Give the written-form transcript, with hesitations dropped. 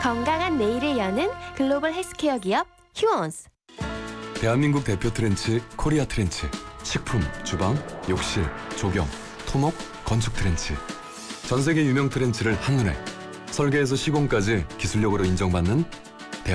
건강한 내일을 여는 글로벌 헬스케어 기업 휴원스. 대한민국 대표 트렌치 코리아 트렌치. 식품, 주방, 욕실, 조경, 토목, 건축 트렌치. 전 세계 유명 트렌치를 한눈에 설계에서 시공까지 기술력으로 인정받는